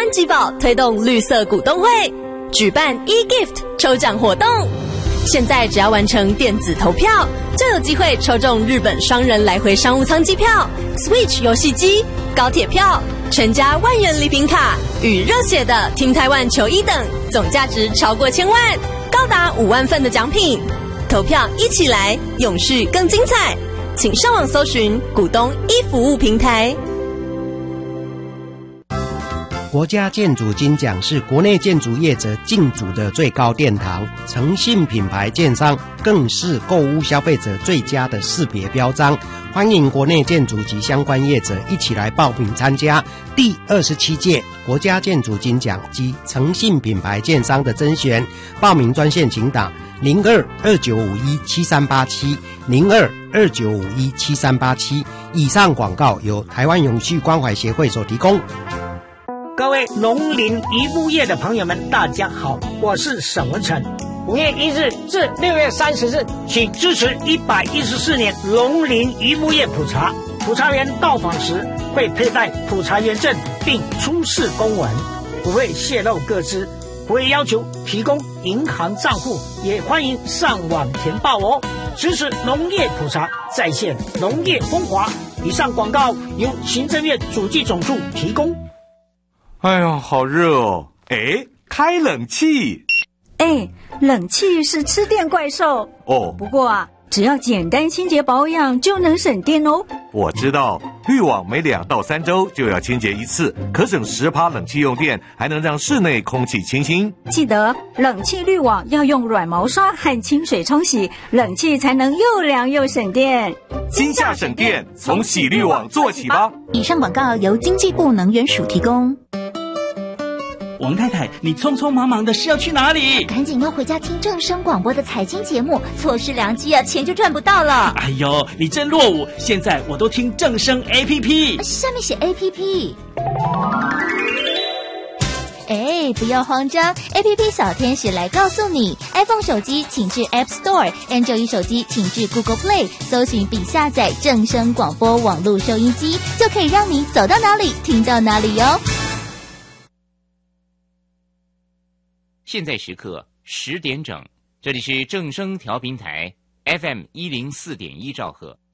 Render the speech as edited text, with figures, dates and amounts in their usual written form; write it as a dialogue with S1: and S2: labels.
S1: 集宝推动绿色股东会，举办 e-gift 抽奖活动。现在只要完成电子投票，就有机会抽中日本双人来回商务舱机票、Switch 游戏机、高铁票、全家万元礼品卡与热血的 Team Taiwan 球衣等，总价值超过1000万，高达5万份的奖品。投票一起来，永续更精彩！请上网搜寻股东e服务平台。
S2: 国家建筑金奖是国内建筑业者竞逐的最高殿堂，诚信品牌建商更是购屋消费者最佳的识别标章。欢迎国内建筑及相关业者一起来报名参加第27届国家建筑金奖及诚信品牌建商的甄选。报名专线请打0229517387 0229517387。以上广告由台湾永续关怀协会所提供。
S3: 各位农林渔牧业的朋友们，大家好，我是沈文成。5月1日至6月30日，请支持114年农林渔牧业普查。普查员到访时会佩戴普查员证，并出示公文，不会泄露个资，不会要求提供银行账户，也欢迎上网填报哦。支持农业普查，再现农业风华。以上广告由行政院主计总处提供。
S4: 哎呀，好热哦！哎，开冷气。
S5: 哎，冷气是吃电怪兽
S4: 哦。
S5: 不过啊，只要简单清洁保养就能省电哦。
S4: 我知道，滤网每2到3周就要清洁一次，可省10%冷气用电，还能让室内空气清新。
S5: 记得冷气滤网要用软毛刷和清水冲洗，冷气才能又凉又省电。
S4: 今夏省电，从洗滤网做起吧。
S6: 以上广告由经济部能源署提供。
S7: 王太太，你匆匆忙忙的是要去哪里？
S6: 赶紧要回家听正声广播的财经节目，错失良机啊，钱就赚不到了。
S7: 哎呦，你真落伍！现在我都听正声 APP，
S6: 上面写 APP。哎，不要慌张 ，APP 小天使来告诉你 ，iPhone 手机请至 App Store，Android 手机请至 Google Play， 搜寻并下载正声广播网络收音机，就可以让你走到哪里听到哪里哟。
S8: 现在时刻10点整，这里是正声调频台 FM104.1兆赫。